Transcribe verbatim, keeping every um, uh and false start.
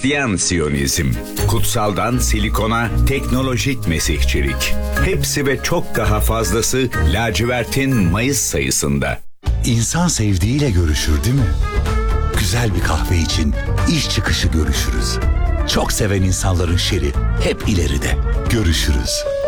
Hristiyan Siyonizm, kutsaldan silikona teknolojik mesihçilik. Hepsi ve çok daha fazlası lacivertin Mayıs sayısında. İnsan sevdiğiyle görüşür değil mi? Güzel bir kahve için iş çıkışı görüşürüz. Çok seven insanların şeri hep ileride. Görüşürüz.